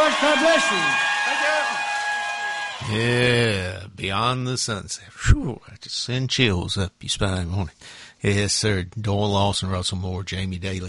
much. God bless you. Yeah, Beyond the Sunset. Whew, I just send chills up your spine, won't it? Yes, sir. Doyle Lawson, Russell Moore, Jamie Daly.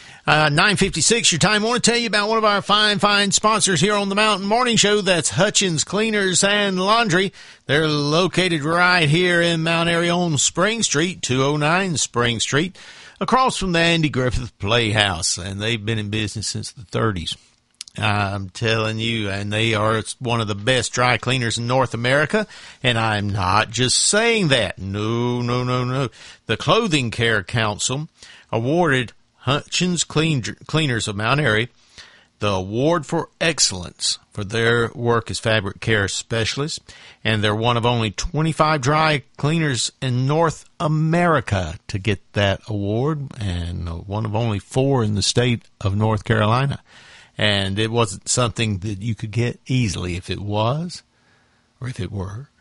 9:56 your time. I want to tell you about one of our fine sponsors here on the Mountain Morning Show. That's Hutchins Cleaners and Laundry. They're located right here in Mount Airy on Spring Street, 209 Spring Street, across from the Andy Griffith Playhouse. And they've been in business since the 30s. I'm telling you, and they are one of the best dry cleaners in North America, and I'm not just saying that. No. The Clothing Care Council awarded Hutchins Cleaners of Mount Airy the award for excellence for their work as fabric care specialists, and they're one of only 25 dry cleaners in North America to get that award, and one of only 4 in the state of North Carolina. And it wasn't something that you could get easily. If it was, or if it were,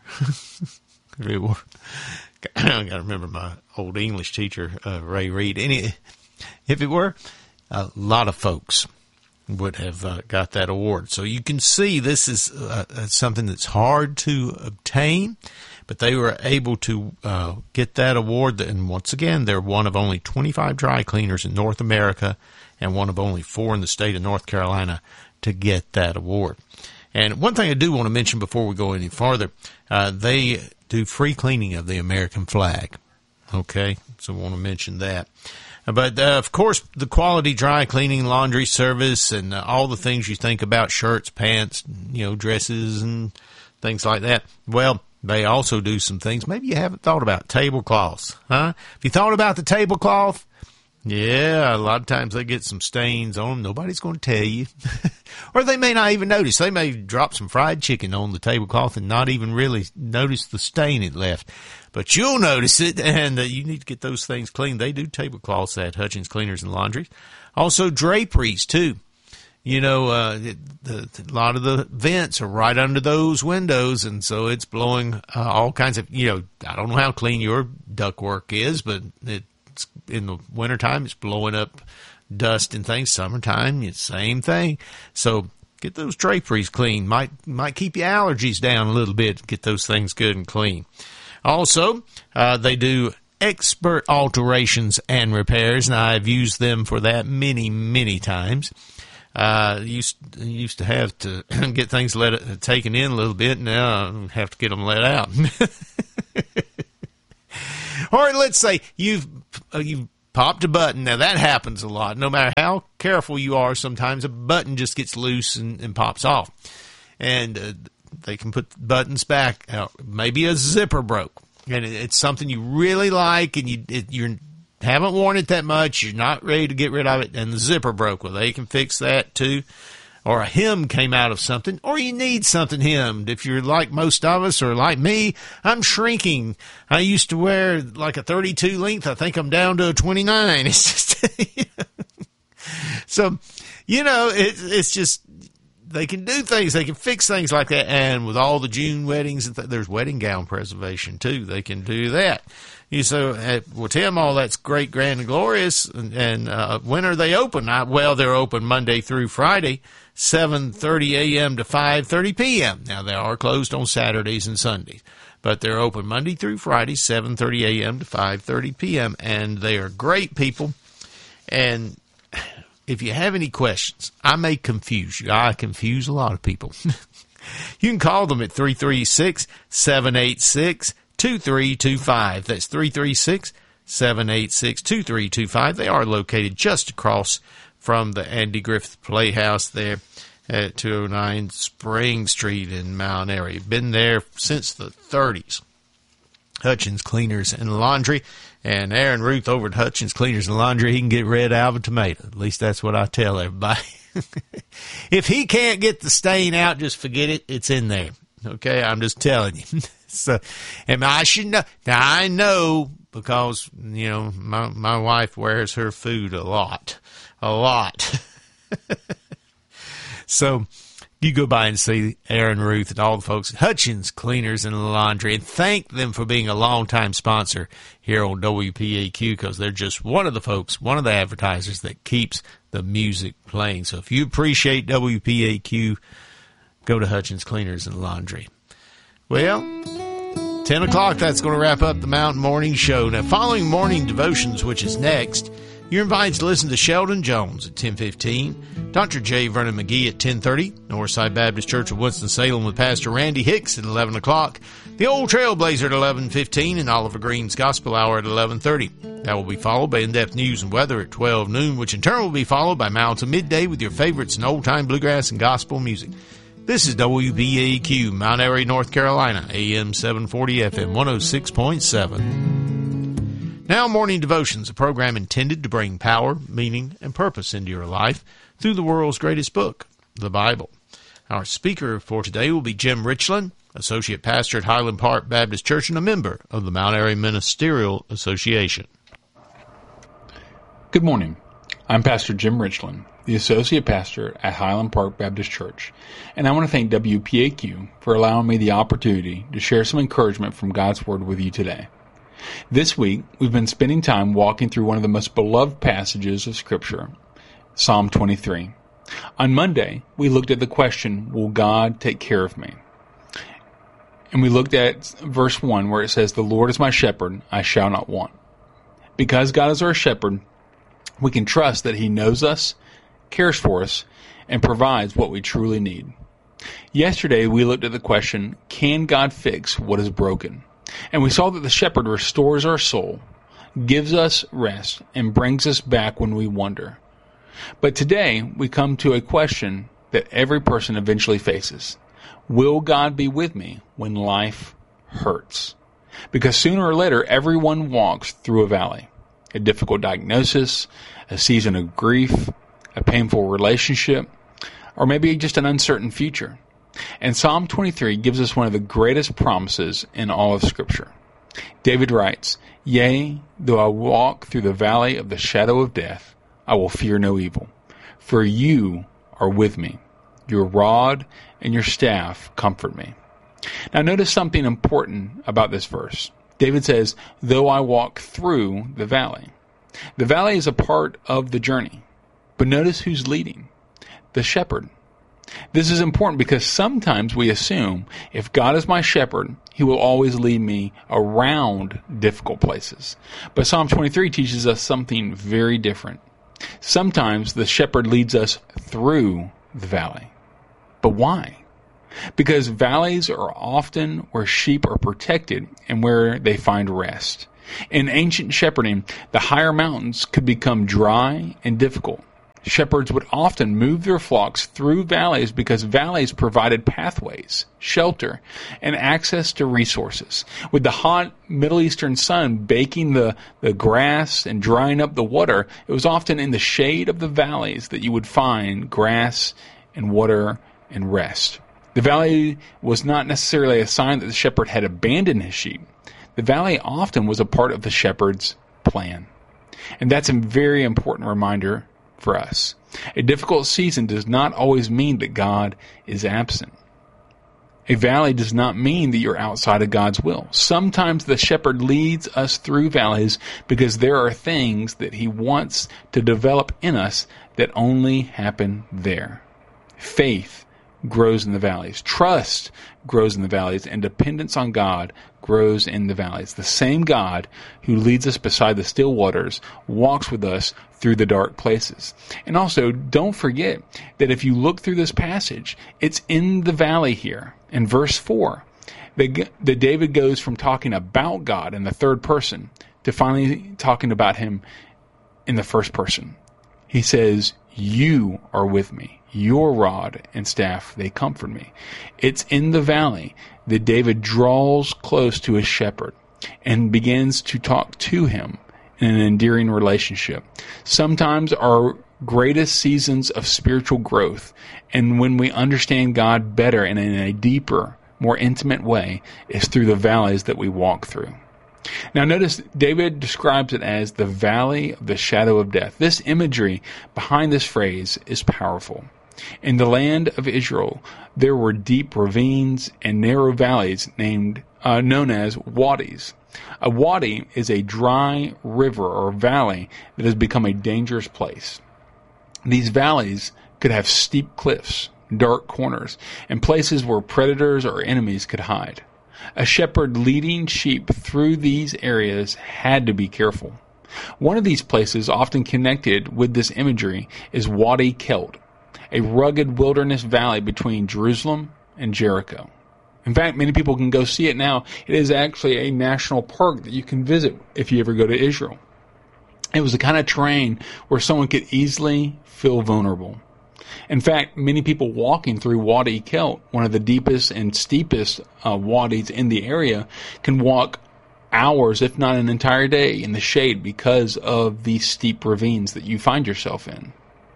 if it were, I got to remember my old English teacher, Ray Reed. If it were, a lot of folks would have got that award. So you can see this is something that's hard to obtain, but they were able to get that award. And once again, they're one of only 25 dry cleaners in North America and one of only 4 in the state of North Carolina to get that award. And one thing I do want to mention before we go any farther, they do free cleaning of the American flag. Okay, so I want to mention that. But, of course, the quality dry cleaning, laundry service, and all the things you think about, shirts, pants, dresses, and things like that. Well, they also do some things maybe you haven't thought about. Tablecloths, huh? Have you thought about the tablecloth? Yeah, a lot of times they get some stains on them. Nobody's going to tell you. Or they may not even notice. They may drop some fried chicken on the tablecloth and not even really notice the stain it left. But you'll notice it, and you need to get those things cleaned. They do tablecloths at Hutchins Cleaners and Laundry. Also draperies, too. A lot of the vents are right under those windows, and so it's blowing all kinds of, I don't know how clean your ductwork is, but in the wintertime, it's blowing up dust and things. Summertime, it's the same thing. So get those draperies clean. Might keep your allergies down a little bit. Get those things good and clean. Also, they do expert alterations and repairs, and I've used them for that many times. Used to have to get things taken in a little bit, and now I have to get them let out. Or let's say you've popped a button. Now, that happens a lot. No matter how careful you are, sometimes a button just gets loose and pops off. And they can put buttons back. Maybe a zipper broke, and it's something you really like, and you haven't worn it that much. You're not ready to get rid of it, and the zipper broke. Well, they can fix that, too. Or a hem came out of something, or you need something hemmed. If you're like most of us, or like me, I'm shrinking. I used to wear like a 32 length. I think I'm down to a 29. It's just, so, it's just, they can do things. They can fix things like that. And with all the June weddings, there's wedding gown preservation too. They can do that. Well, Tim, all that's great, grand, and glorious. And when are they open? Well, they're open Monday through Friday, 7:30 a.m. to 5:30 p.m. Now, they are closed on Saturdays and Sundays, but they're open Monday through Friday, 7:30 a.m. to 5:30 p.m. And they are great people. And if you have any questions, I may confuse you. I confuse a lot of people. You can call them at 336-786-2325. That's 336-786-2325. They are located just across from the Andy Griffith Playhouse there at 209 Spring Street in Mount Airy. Been there since the 30s. Hutchins Cleaners and Laundry. And Aaron Ruth over at Hutchins Cleaners and Laundry, he can get red Alva tomato. At least that's what I tell everybody. If he can't get the stain out, just forget it. It's in there. Okay, I'm just telling you. So, and I should know. Now, I know because, my wife wears her food a lot. So, you go by and see Aaron Ruth and all the folks at Hutchins Cleaners and Laundry and thank them for being a longtime sponsor here on WPAQ because they're just one of the folks, one of the advertisers that keeps the music playing. So if you appreciate WPAQ, go to Hutchins Cleaners and Laundry. Well, 10 o'clock, that's going to wrap up the Mountain Morning Show. Now, following morning devotions, which is next, you're invited to listen to Sheldon Jones at 10:15, Dr. J. Vernon McGee at 10:30, Northside Baptist Church of Winston-Salem with Pastor Randy Hicks at 11 o'clock, the Old Trailblazer at 11:15, and Oliver Green's Gospel Hour at 11:30. That will be followed by in-depth news and weather at 12 noon, which in turn will be followed by Mounds of Midday with your favorites in old-time bluegrass and gospel music. This is WBAQ, Mount Airy, North Carolina, AM 740, FM 106.7. Now, Morning Devotions, a program intended to bring power, meaning, and purpose into your life through the world's greatest book, the Bible. Our speaker for today will be Jim Richland, Associate Pastor at Highland Park Baptist Church and a member of the Mount Airy Ministerial Association. Good morning. I'm Pastor Jim Richland, the Associate Pastor at Highland Park Baptist Church, and I want to thank WPAQ for allowing me the opportunity to share some encouragement from God's Word with you today. This week, we've been spending time walking through one of the most beloved passages of Scripture, Psalm 23. On Monday, we looked at the question, will God take care of me? And we looked at verse 1 where it says, the Lord is my shepherd, I shall not want. Because God is our shepherd, we can trust that He knows us, cares for us, and provides what we truly need. Yesterday, we looked at the question, can God fix what is broken? And we saw that the shepherd restores our soul, gives us rest, and brings us back when we wander. But today, we come to a question that every person eventually faces. Will God be with me when life hurts? Because sooner or later, everyone walks through a valley. A difficult diagnosis, a season of grief, a painful relationship, or maybe just an uncertain future. And Psalm 23 gives us one of the greatest promises in all of Scripture. David writes, yea, though I walk through the valley of the shadow of death, I will fear no evil. For you are with me. Your rod and your staff comfort me. Now notice something important about this verse. David says, though I walk through the valley. The valley is a part of the journey. But notice who's leading. The shepherd. This is important because sometimes we assume if God is my shepherd, He will always lead me around difficult places. But Psalm 23 teaches us something very different. Sometimes the shepherd leads us through the valley. But why? Because valleys are often where sheep are protected and where they find rest. In ancient shepherding, the higher mountains could become dry and difficult. Shepherds would often move their flocks through valleys because valleys provided pathways, shelter, and access to resources. With the hot Middle Eastern sun baking the grass and drying up the water, it was often in the shade of the valleys that you would find grass and water and rest. The valley was not necessarily a sign that the shepherd had abandoned his sheep. The valley often was a part of the shepherd's plan. And that's a very important reminder for us. A difficult season does not always mean that God is absent. A valley does not mean that you're outside of God's will. Sometimes the shepherd leads us through valleys because there are things that He wants to develop in us that only happen there. Faith grows in the valleys. Trust grows in the valleys, and dependence on God grows in the valleys. The same God who leads us beside the still waters walks with us through the dark places. And also, don't forget that if you look through this passage, it's in the valley here. In verse 4, that David goes from talking about God in the third person to finally talking about Him in the first person. He says, you are with me. Your rod and staff, they comfort me. It's in the valley that David draws close to his shepherd and begins to talk to him in an endearing relationship. Sometimes our greatest seasons of spiritual growth, and when we understand God better and in a deeper, more intimate way, is through the valleys that we walk through. Now notice David describes it as the valley of the shadow of death. This imagery behind this phrase is powerful. In the land of Israel, there were deep ravines and narrow valleys known as wadis. A wadi is a dry river or valley that has become a dangerous place. These valleys could have steep cliffs, dark corners, and places where predators or enemies could hide. A shepherd leading sheep through these areas had to be careful. One of these places often connected with this imagery is Wadi Kelt, a rugged wilderness valley between Jerusalem and Jericho. In fact, many people can go see it now. It is actually a national park that you can visit if you ever go to Israel. It was the kind of terrain where someone could easily feel vulnerable. In fact, many people walking through Wadi Kelt, one of the deepest and steepest wadis in the area, can walk hours, if not an entire day, in the shade because of these steep ravines that you find yourself in.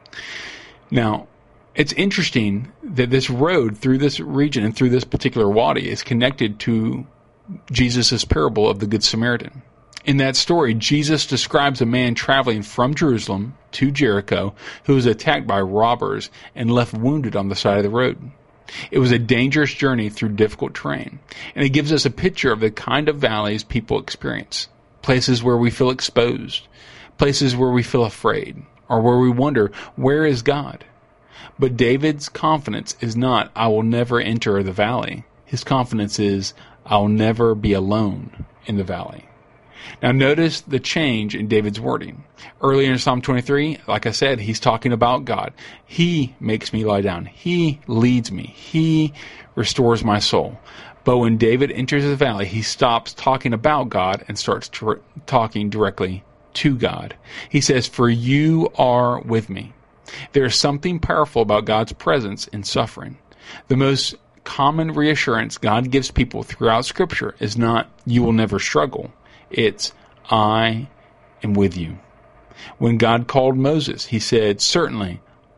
Now, it's interesting that this road through this region and through this particular wadi is connected to Jesus' parable of the Good Samaritan. In that story, Jesus describes a man traveling from Jerusalem to Jericho who was attacked by robbers and left wounded on the side of the road. It was a dangerous journey through difficult terrain, and it gives us a picture of the kind of valleys people experience. Places where we feel exposed, places where we feel afraid, or where we wonder, where is God? But David's confidence is not, I will never enter the valley. His confidence is, I will never be alone in the valley. Now notice the change in David's wording. Earlier in Psalm 23, like I said, he's talking about God. He makes me lie down. He leads me. He restores my soul. But when David enters the valley, he stops talking about God and starts talking directly to God. He says, for you are with me. There is something powerful about God's presence in suffering. The most common reassurance God gives people throughout Scripture is not, you will never struggle. It's, I am with you. When God called Moses, he said, certainly,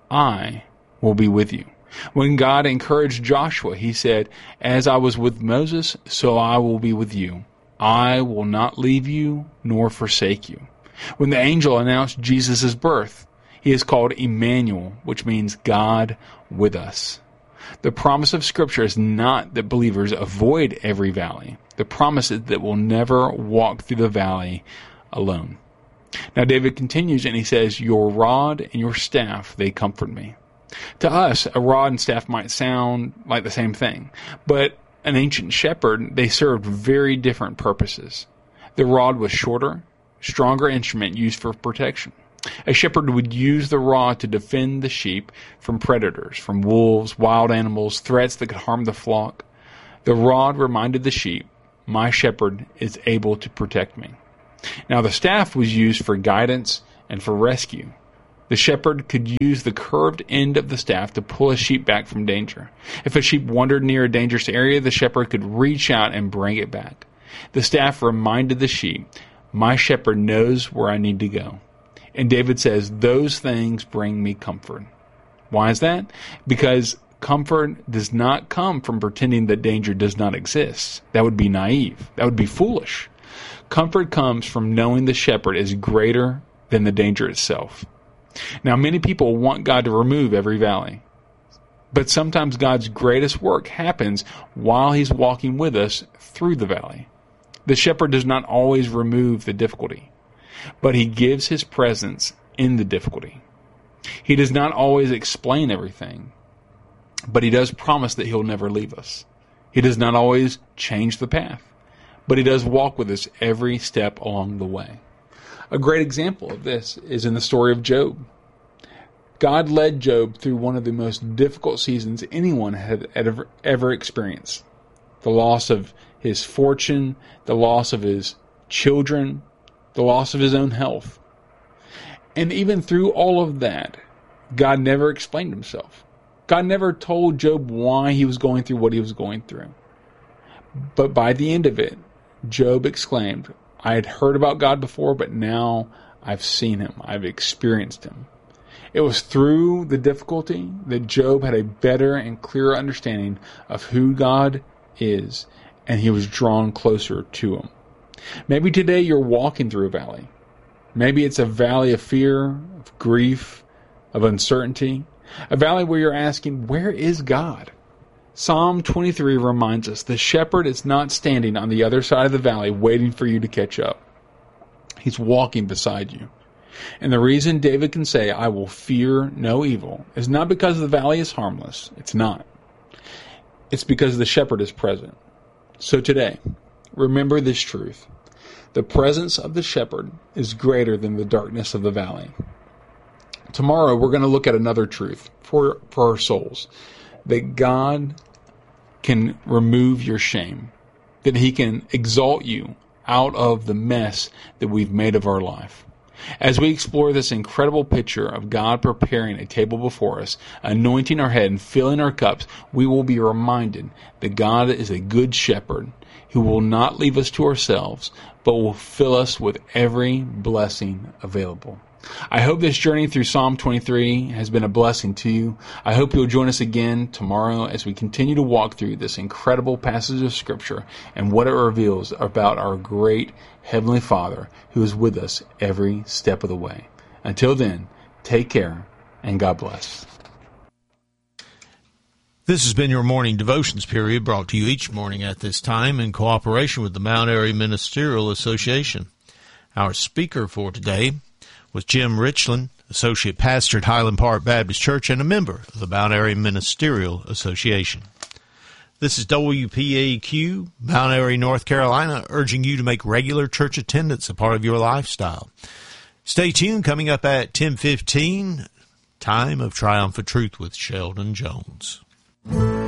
I will be with you. When God encouraged Joshua, he said, as I was with Moses, so I will be with you. I will not leave you nor forsake you. When the angel announced Jesus' birth, he is called Emmanuel, which means God with us. The promise of Scripture is not that believers avoid every valley. The promise is that we'll never walk through the valley alone. Now David continues and he says, your rod and your staff, they comfort me. To us, a rod and staff might sound like the same thing, but an ancient shepherd, they served very different purposes. The rod was shorter, stronger instrument used for protection. A shepherd would use the rod to defend the sheep from predators, from wolves, wild animals, threats that could harm the flock. The rod reminded the sheep, my shepherd is able to protect me. Now the staff was used for guidance and for rescue. The shepherd could use the curved end of the staff to pull a sheep back from danger. If a sheep wandered near a dangerous area, the shepherd could reach out and bring it back. The staff reminded the sheep, my shepherd knows where I need to go. And David says, those things bring me comfort. Why is that? Because comfort does not come from pretending that danger does not exist. That would be naive. That would be foolish. Comfort comes from knowing the shepherd is greater than the danger itself. Now, many people want God to remove every valley. But sometimes God's greatest work happens while he's walking with us through the valley. The shepherd does not always remove the difficulty, but he gives his presence in the difficulty. He does not always explain everything, but he does promise that he'll never leave us. He does not always change the path, but he does walk with us every step along the way. A great example of this is in the story of Job. God led Job through one of the most difficult seasons anyone had ever experienced. The loss of his fortune, the loss of his children, the loss of his own health. And even through all of that, God never explained himself. God never told Job why he was going through what he was going through. But by the end of it, Job exclaimed, I had heard about God before, but now I've seen him. I've experienced him. It was through the difficulty that Job had a better and clearer understanding of who God is, and he was drawn closer to him. Maybe today you're walking through a valley. Maybe it's a valley of fear, of grief, of uncertainty. A valley where you're asking, where is God? Psalm 23 reminds us the shepherd is not standing on the other side of the valley waiting for you to catch up. He's walking beside you. And the reason David can say, I will fear no evil, is not because the valley is harmless. It's not. It's because the shepherd is present. So today, remember this truth. The presence of the shepherd is greater than the darkness of the valley. Tomorrow, we're going to look at another truth for our souls. That God can remove your shame. That He can exalt you out of the mess that we've made of our life. As we explore this incredible picture of God preparing a table before us, anointing our head and filling our cups, we will be reminded that God is a good shepherd who will not leave us to ourselves, but will fill us with every blessing available. I hope this journey through Psalm 23 has been a blessing to you. I hope you'll join us again tomorrow as we continue to walk through this incredible passage of Scripture and what it reveals about our great Heavenly Father who is with us every step of the way. Until then, take care and God bless. This has been your morning devotions period, brought to you each morning at this time in cooperation with the Mount Airy Ministerial Association. Our speaker for today was Jim Richland, Associate Pastor at Highland Park Baptist Church and a member of the Mount Airy Ministerial Association. This is WPAQ, Mount Airy, North Carolina, urging you to make regular church attendance a part of your lifestyle. Stay tuned. Coming up at 10:15, Time of Triumphant Truth with Sheldon Jones.